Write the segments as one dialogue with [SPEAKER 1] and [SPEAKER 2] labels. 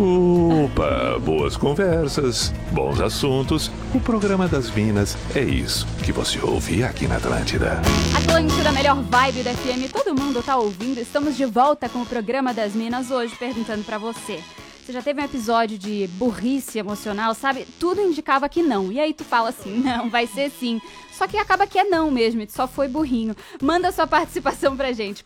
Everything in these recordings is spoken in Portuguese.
[SPEAKER 1] Opa, boas conversas, bons assuntos. O programa das Minas é isso que você ouve aqui na Atlântida.
[SPEAKER 2] Atlântida, a melhor vibe da FM, todo mundo tá ouvindo. Estamos de volta com o programa das Minas hoje, perguntando pra você. Você já teve um episódio de burrice emocional, sabe? Tudo indicava que não. E aí tu fala assim, não, vai ser sim. Só que acaba que é não mesmo, tu só foi burrinho. Manda sua participação pra gente,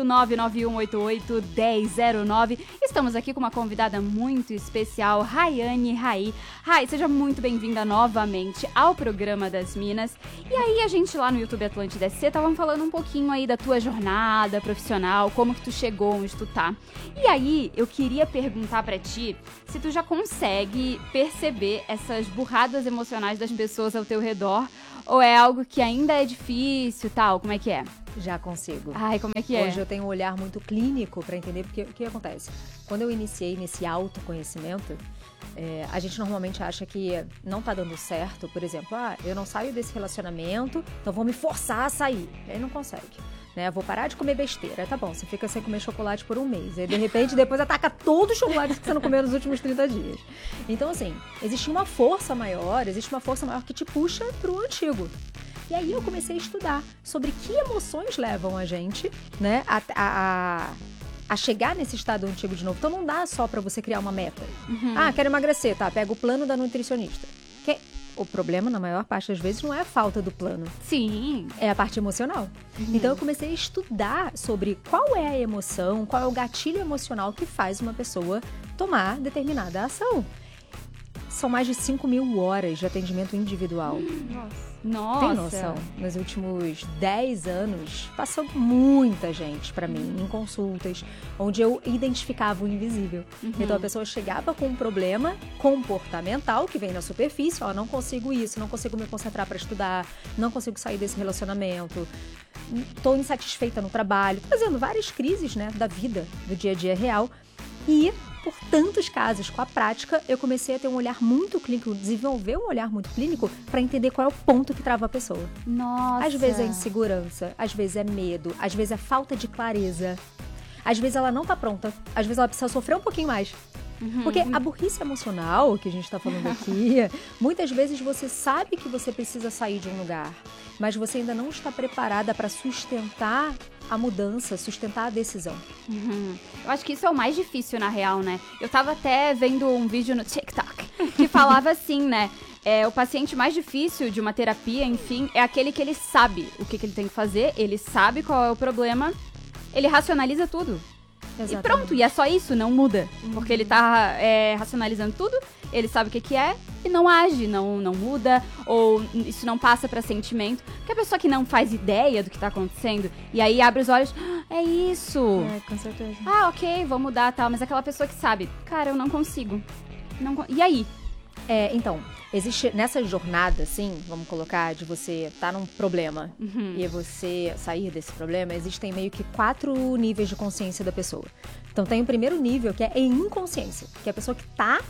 [SPEAKER 2] 489-9188-1009. Estamos aqui com uma convidada muito especial, Rayane Rai. Rai, seja muito bem-vinda novamente ao programa das Minas. E aí a gente lá no YouTube Atlântida SC tava falando um pouquinho aí da tua jornada profissional, como que tu chegou onde tu tá. E aí eu queria perguntar pra ti se tu já consegue perceber essas burradas emocionais das pessoas ao teu redor, ou é algo que ainda é difícil, tal? Como é que é?
[SPEAKER 3] Já consigo.
[SPEAKER 2] Ai, como é que é?
[SPEAKER 3] Hoje eu tenho um olhar muito clínico para entender porque o que acontece. Quando eu iniciei nesse autoconhecimento, a gente normalmente acha que não tá dando certo. Por exemplo, eu não saio desse relacionamento, então vou me forçar a sair. Aí não consegue. Né? Vou parar de comer besteira. Tá bom, você fica sem comer chocolate por um mês. Aí, de repente, depois ataca todo o chocolate que você não comeu nos últimos 30 dias. Então, assim, existe uma força maior que te puxa pro antigo. E aí eu comecei a estudar sobre que emoções levam a gente, né, a chegar nesse estado antigo de novo. Então não dá só pra você criar uma meta. Quero emagrecer, tá? Pega o plano da nutricionista. O problema, na maior parte das vezes, não é a falta do plano.
[SPEAKER 2] Sim.
[SPEAKER 3] É a parte emocional. Então eu comecei a estudar sobre qual é a emoção, qual é o gatilho emocional que faz uma pessoa tomar determinada ação. São mais de 5.000 horas de atendimento individual.
[SPEAKER 2] Nossa.
[SPEAKER 3] Tem noção? Nos últimos 10 anos, passou muita gente pra mim em consultas, onde eu identificava o invisível. Então a pessoa chegava com um problema comportamental que vem na superfície, não consigo isso, não consigo me concentrar pra estudar, não consigo sair desse relacionamento, tô insatisfeita no trabalho, trazendo várias crises, né, da vida, do dia a dia real. E por tantos casos, com a prática, eu comecei a ter um olhar muito clínico, desenvolver um olhar muito clínico para entender qual é o ponto que trava a pessoa.
[SPEAKER 2] Nossa.
[SPEAKER 3] Às vezes é insegurança, às vezes é medo, às vezes é falta de clareza. Às vezes ela não tá pronta, às vezes ela precisa sofrer um pouquinho mais. Porque a burrice emocional, que a gente tá falando aqui, muitas vezes você sabe que você precisa sair de um lugar, mas você ainda não está preparada para sustentar a mudança, sustentar a decisão.
[SPEAKER 2] Eu acho que isso é o mais difícil, na real, né? Eu tava até vendo um vídeo no TikTok que falava assim, né? O paciente mais difícil de uma terapia, enfim, é aquele que ele sabe o que ele tem que fazer, ele sabe qual é o problema, ele racionaliza tudo. Exatamente. E pronto, e é só isso, não muda. Porque ele tá racionalizando tudo, ele sabe o que é e não age, não muda, ou isso não passa pra sentimento. Porque a pessoa que não faz ideia do que tá acontecendo, e aí abre os olhos, é isso.
[SPEAKER 3] Com certeza.
[SPEAKER 2] Ok, vou mudar, tal. Mas aquela pessoa que sabe, cara, eu não consigo. E aí?
[SPEAKER 3] Então, existe nessa jornada, assim, vamos colocar, de você estar num problema e você sair desse problema, existem meio que 4 níveis de consciência da pessoa. Então tem o primeiro nível, que é a inconsciência, que é a pessoa que tá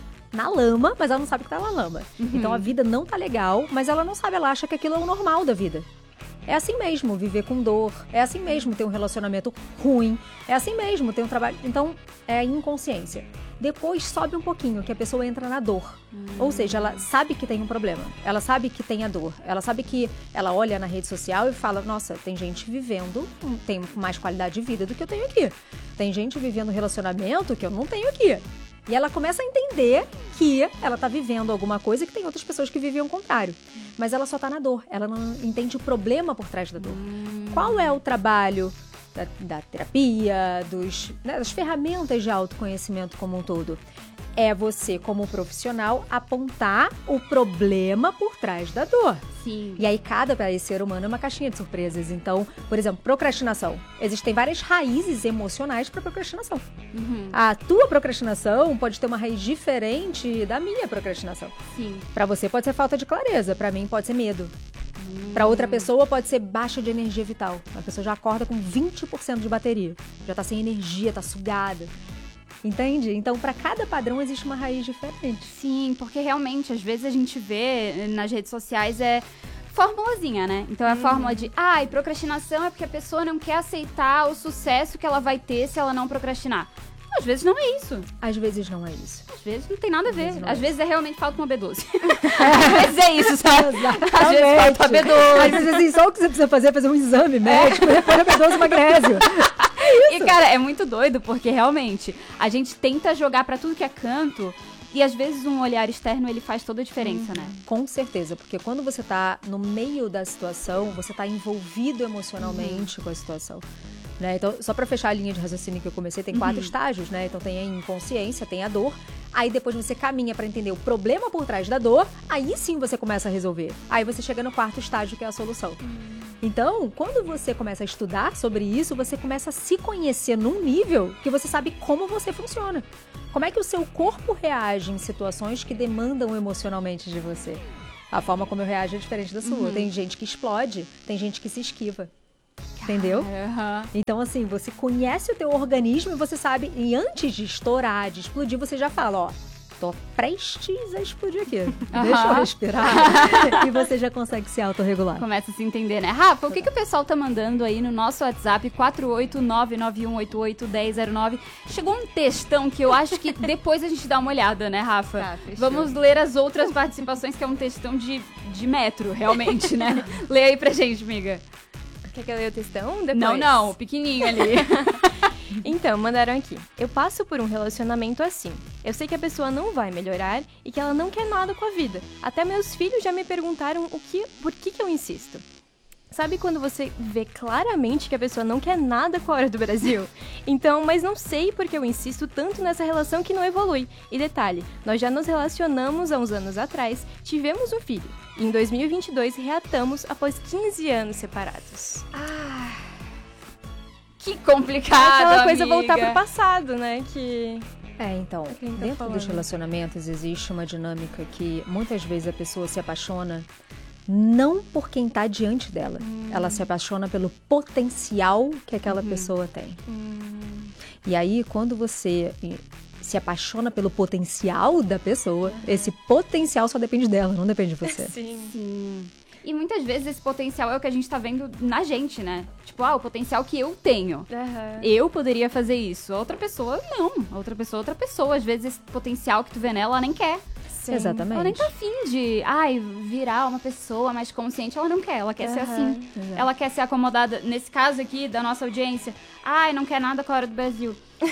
[SPEAKER 3] na lama, mas ela não sabe que tá na lama. Então a vida não tá legal, mas ela não sabe, ela acha que aquilo é o normal da vida. É assim mesmo viver com dor, é assim mesmo ter um relacionamento ruim, é assim mesmo ter um trabalho... Então, é a inconsciência. Depois sobe um pouquinho, que a pessoa entra na dor. Ou seja, ela sabe que tem um problema, ela sabe que tem a dor, ela sabe que ela olha na rede social e fala, nossa, tem gente vivendo, tem mais qualidade de vida do que eu tenho aqui. Tem gente vivendo um relacionamento que eu não tenho aqui. E ela começa a entender que ela tá vivendo alguma coisa que tem outras pessoas que vivem o contrário. Mas ela só tá na dor, ela não entende o problema por trás da dor. Qual é o trabalho da terapia, das ferramentas de autoconhecimento como um todo? É você, como profissional, apontar o problema por trás da dor.
[SPEAKER 2] Sim.
[SPEAKER 3] E aí, cada ser humano é uma caixinha de surpresas. Então, por exemplo, procrastinação. Existem várias raízes emocionais para procrastinação. A tua procrastinação pode ter uma raiz diferente da minha procrastinação.
[SPEAKER 2] Sim.
[SPEAKER 3] Para você pode ser falta de clareza, para mim pode ser medo. Para outra pessoa pode ser baixa de energia vital. A pessoa já acorda com 20% de bateria. Já tá sem energia, tá sugada. Entende? Então, para cada padrão existe uma raiz diferente.
[SPEAKER 2] Sim, porque realmente, às vezes a gente vê nas redes sociais formulazinha, né? Então é a fórmula de, e procrastinação é porque a pessoa não quer aceitar o sucesso que ela vai ter se ela não procrastinar. Às vezes não é isso.
[SPEAKER 3] Às vezes não é isso.
[SPEAKER 2] Às vezes não tem nada a ver.
[SPEAKER 3] não
[SPEAKER 2] Às
[SPEAKER 3] é.
[SPEAKER 2] vezes é realmente falta uma B12. Às vezes é isso, sabe? Às vezes falta uma
[SPEAKER 3] Às
[SPEAKER 2] B12.
[SPEAKER 3] vezes, assim, só o que você precisa fazer é fazer um exame médico, repor a B12 e magnésio.
[SPEAKER 2] E, cara, é muito doido, porque realmente a gente tenta jogar pra tudo que é canto e às vezes um olhar externo, ele faz toda a diferença, né?
[SPEAKER 3] Com certeza, porque quando você tá no meio da situação, você tá envolvido emocionalmente com a situação. Né? Então, só pra fechar a linha de raciocínio que eu comecei, tem 4 estágios, né? Então tem a inconsciência, tem a dor, aí depois você caminha pra entender o problema por trás da dor, aí sim você começa a resolver. Aí você chega no 4º estágio, que é a solução. Então, quando você começa a estudar sobre isso, você começa a se conhecer num nível que você sabe como você funciona. Como é que o seu corpo reage em situações que demandam emocionalmente de você? A forma como eu reajo é diferente da sua. Tem gente que explode, tem gente que se esquiva. Entendeu? Então, assim, você conhece o teu organismo e você sabe, e antes de estourar, de explodir, você já fala, ó, tô prestes a explodir aqui. Deixa eu respirar. E você já consegue se autorregular.
[SPEAKER 2] Começa a se entender, né? Rafa, o que o pessoal tá mandando aí no nosso WhatsApp, 48991881009? Chegou um textão que eu acho que depois a gente dá uma olhada, né, Rafa?
[SPEAKER 4] Tá, fechou.
[SPEAKER 2] Vamos ler as outras participações, que é um textão de metro, realmente, né? Lê aí pra gente, amiga.
[SPEAKER 4] Quer que eu leia o textão? Depois?
[SPEAKER 2] Não, pequenininho ali.
[SPEAKER 4] Então, mandaram aqui. Eu passo por um relacionamento assim. Eu sei que a pessoa não vai melhorar e que ela não quer nada com a vida. Até meus filhos já me perguntaram por que eu insisto. Sabe quando você vê claramente que a pessoa não quer nada com a hora do Brasil? Então, mas não sei porque eu insisto tanto nessa relação que não evolui. E detalhe, nós já nos relacionamos há uns anos atrás, tivemos um filho. E em 2022 reatamos após 15 anos separados.
[SPEAKER 2] Que complicado,
[SPEAKER 4] Aquela coisa
[SPEAKER 2] amiga.
[SPEAKER 4] voltar pro passado, né? Que...
[SPEAKER 3] Então,
[SPEAKER 4] que a gente tá
[SPEAKER 3] dentro
[SPEAKER 4] falando.
[SPEAKER 3] dos relacionamentos existe uma dinâmica que muitas vezes a pessoa se apaixona não por quem tá diante dela. Ela se apaixona pelo potencial que aquela pessoa tem. E aí, quando você se apaixona pelo potencial da pessoa, esse potencial só depende dela, não depende de você.
[SPEAKER 2] Sim. E muitas vezes esse potencial é o que a gente tá vendo na gente, né? Tipo, o potencial que eu tenho. Eu poderia fazer isso. A outra pessoa, não. A outra pessoa. Às vezes esse potencial que tu vê nela, ela nem quer.
[SPEAKER 3] Exatamente.
[SPEAKER 2] Ela nem tá afim de, virar uma pessoa mais consciente. Ela não quer, ela quer ser assim.
[SPEAKER 3] Exato.
[SPEAKER 2] Ela quer ser acomodada. Nesse caso aqui, da nossa audiência, não quer nada com a hora do Brasil.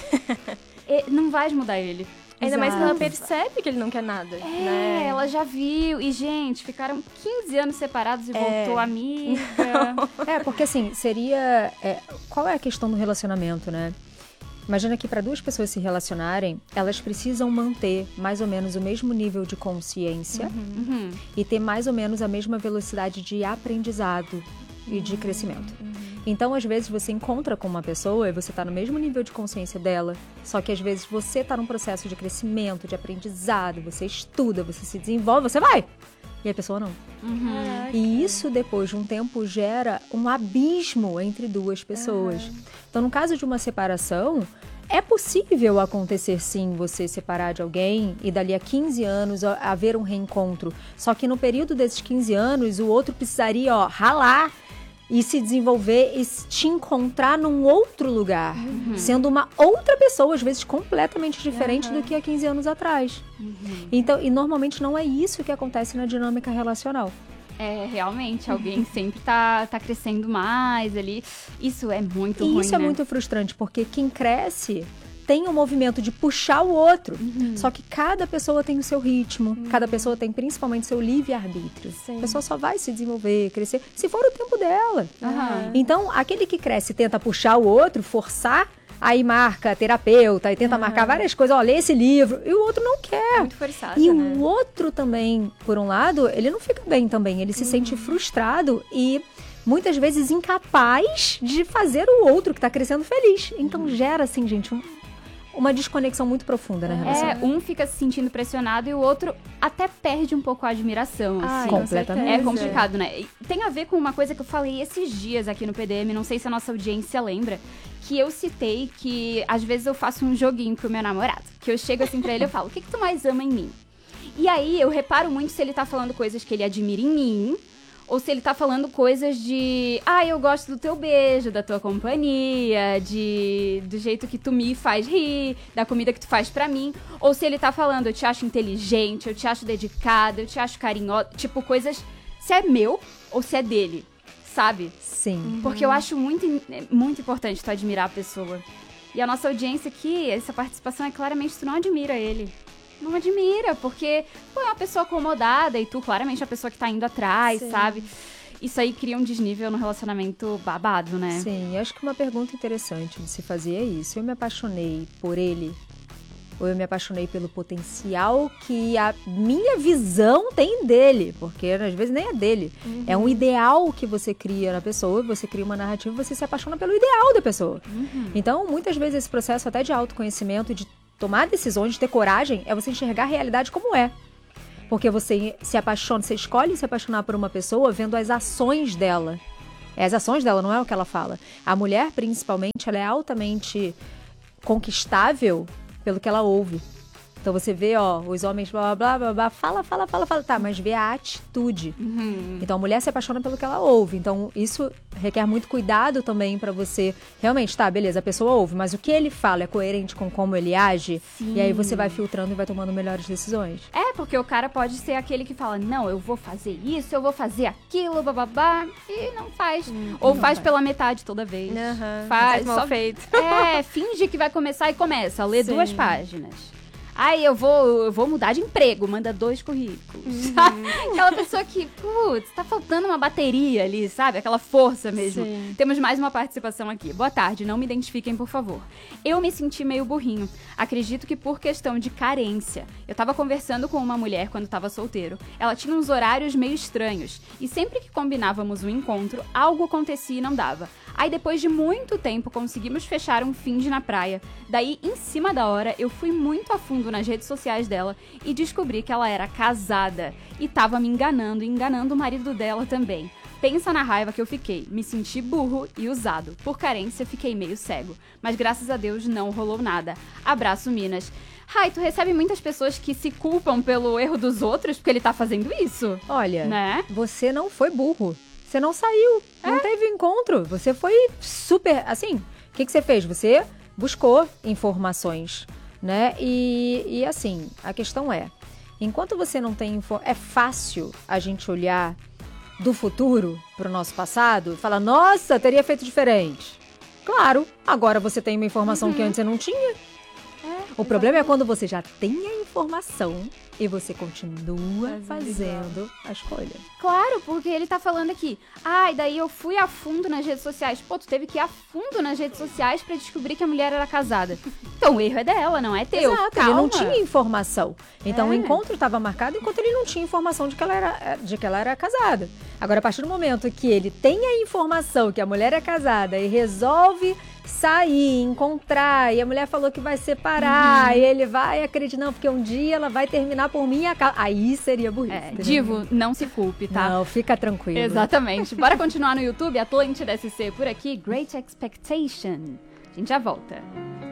[SPEAKER 2] Não vai mudar ele.
[SPEAKER 4] Ainda mais que ela
[SPEAKER 3] Exato.
[SPEAKER 4] percebe que ele não quer nada, né?
[SPEAKER 2] Ela já viu. E, gente, ficaram 15 anos separados e voltou amiga.
[SPEAKER 3] Porque assim, seria... qual é a questão do relacionamento, né? Imagina que para 2 pessoas se relacionarem, elas precisam manter mais ou menos o mesmo nível de consciência e ter mais ou menos a mesma velocidade de aprendizado e de crescimento. Então, às vezes, você encontra com uma pessoa e você tá no mesmo nível de consciência dela, só que às vezes você tá num processo de crescimento, de aprendizado, você estuda, você se desenvolve, você vai! E a pessoa não. E isso, depois de um tempo, gera um abismo entre 2 pessoas. Então, no caso de uma separação, é possível acontecer, sim, você separar de alguém e dali a 15 anos haver um reencontro. Só que no período desses 15 anos, o outro precisaria, ralar e se desenvolver e te encontrar num outro lugar, sendo uma outra pessoa, às vezes completamente diferente do que há 15 anos atrás. Então, e normalmente não é isso que acontece na dinâmica relacional.
[SPEAKER 2] Realmente, alguém sempre tá crescendo mais ali. Isso é muito ruim,
[SPEAKER 3] E isso é
[SPEAKER 2] né?
[SPEAKER 3] muito frustrante, porque quem cresce tem um movimento de puxar o outro. Só que cada pessoa tem o seu ritmo, cada pessoa tem principalmente seu livre-arbítrio. A pessoa só vai se desenvolver, crescer, se for o tempo dela. Então, aquele que cresce e tenta puxar o outro, forçar, aí marca terapeuta e tenta marcar várias coisas, lê esse livro, e o outro não quer.
[SPEAKER 4] Muito forçado,
[SPEAKER 3] E
[SPEAKER 4] né?
[SPEAKER 3] o outro também, por um lado, ele não fica bem também, ele se sente frustrado e muitas vezes incapaz de fazer o outro que tá crescendo feliz. Então gera, assim, gente, uma desconexão muito profunda na relação.
[SPEAKER 2] Um fica se sentindo pressionado e o outro até perde um pouco a admiração, assim.
[SPEAKER 3] completamente.
[SPEAKER 2] É complicado, né? E tem a ver com uma coisa que eu falei esses dias aqui no PDM, não sei se a nossa audiência lembra, que eu citei que às vezes eu faço um joguinho pro meu namorado, que eu chego assim pra ele e eu falo, o que tu mais ama em mim? E aí eu reparo muito se ele tá falando coisas que ele admira em mim, ou se ele tá falando coisas de... eu gosto do teu beijo, da tua companhia, do jeito que tu me faz rir, da comida que tu faz pra mim. Ou se ele tá falando, eu te acho inteligente, eu te acho dedicada, eu te acho carinhosa. Tipo, coisas... Se é meu ou se é dele, sabe?
[SPEAKER 3] Sim.
[SPEAKER 2] Porque eu acho muito importante tu admirar a pessoa. E a nossa audiência aqui, essa participação é claramente tu não admira ele. Não admira, porque é uma pessoa acomodada e tu claramente é a pessoa que tá indo atrás, sabe? Isso aí cria um desnível no relacionamento babado, né?
[SPEAKER 3] Sim, acho que uma pergunta interessante de se fazer é isso. Eu me apaixonei por ele ou eu me apaixonei pelo potencial que a minha visão tem dele? Porque às vezes nem é dele. É um ideal que você cria na pessoa, você cria uma narrativa e você se apaixona pelo ideal da pessoa. Então, muitas vezes esse processo até de autoconhecimento, de tomar decisões, de ter coragem, é você enxergar a realidade como é. Porque você se apaixona, você escolhe se apaixonar por uma pessoa vendo as ações dela. As ações dela, não é o que ela fala. A mulher, principalmente, ela é altamente conquistável pelo que ela ouve. Então você vê, os homens blá, blá, blá, blá, fala, tá, mas vê a atitude. Então a mulher se apaixona pelo que ela ouve. Então isso requer muito cuidado também pra você, realmente, tá, beleza, a pessoa ouve, mas o que ele fala é coerente com como ele age?
[SPEAKER 2] Sim.
[SPEAKER 3] E aí você vai filtrando e vai tomando melhores decisões.
[SPEAKER 2] Porque o cara pode ser aquele que fala, não, eu vou fazer isso, eu vou fazer aquilo, bababá, e não faz. Ou não faz pela metade toda vez.
[SPEAKER 4] Faz mal feito.
[SPEAKER 2] Finge que vai começar e começa, lê 2 páginas. Eu vou mudar de emprego, manda 2 currículos. Aquela pessoa que, tá faltando uma bateria ali, sabe? Aquela força mesmo.
[SPEAKER 4] Sim.
[SPEAKER 2] Temos mais uma participação aqui. Boa tarde, não me identifiquem, por favor. Eu me senti meio burrinho. Acredito que por questão de carência. Eu tava conversando com uma mulher quando tava solteiro. Ela tinha uns horários meio estranhos. E sempre que combinávamos um encontro, algo acontecia e não dava. Aí depois de muito tempo conseguimos fechar um finde na praia. Daí, em cima da hora, eu fui muito a fundo nas redes sociais dela e descobri que ela era casada e tava me enganando e enganando o marido dela também. Pensa na raiva que eu fiquei. Me senti burro e usado. Por carência, fiquei meio cego. Mas graças a Deus não rolou nada. Abraço, Minas. Tu recebe muitas pessoas que se culpam pelo erro dos outros porque ele tá fazendo isso?
[SPEAKER 3] Olha,
[SPEAKER 2] né?
[SPEAKER 3] Você não foi burro. Você não saiu, não teve encontro. Você foi super... Assim, o que você fez? Você buscou informações, né? E assim, a questão é, enquanto você não tem... É fácil a gente olhar do futuro pro nosso passado e falar, nossa, teria feito diferente. Claro, agora você tem uma informação que antes você não tinha. O problema é quando você já tem a informação e você continua fazendo a escolha.
[SPEAKER 2] Claro, porque ele tá falando aqui, daí eu fui a fundo nas redes sociais. Pô, tu teve que ir a fundo nas redes sociais pra descobrir que a mulher era casada. Então o erro é dela, não é teu.
[SPEAKER 3] Exato,
[SPEAKER 2] calma.
[SPEAKER 3] Ele não tinha informação. Então o encontro estava marcado enquanto ele não tinha informação de que ela era casada. Agora, a partir do momento que ele tem a informação que a mulher é casada e resolve sair, encontrar, e a mulher falou que vai separar, e ele vai acreditar, não, porque um dia ela vai terminar por minha causa. Aí seria burrice.
[SPEAKER 2] Divo, não se culpe, tá?
[SPEAKER 3] Não, fica tranquilo.
[SPEAKER 2] Exatamente. Bora continuar no YouTube, Atlântida SC por aqui, Great Expectation. A gente já volta.